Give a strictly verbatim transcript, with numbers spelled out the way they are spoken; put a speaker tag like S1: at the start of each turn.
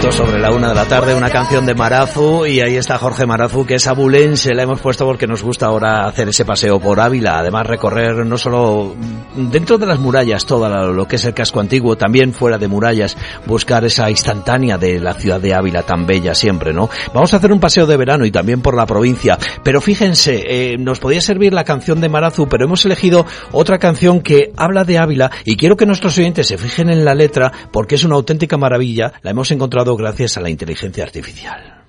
S1: minutos sobre la una de la tarde, una canción de Marazu, y ahí está Jorge Marazu, que es abulense. La hemos puesto porque nos gusta ahora hacer ese paseo por Ávila, además recorrer no solo dentro de las murallas todo lo que es el casco antiguo, también fuera de murallas, buscar esa instantánea de la ciudad de Ávila tan bella siempre, ¿no? Vamos a hacer un paseo de verano y también por la provincia, pero fíjense, eh, nos podía servir la canción de Marazu, pero hemos elegido otra canción que habla de Ávila y quiero que nuestros oyentes se fijen en la letra porque es una auténtica maravilla. La hemos encontrado gracias a la inteligencia artificial.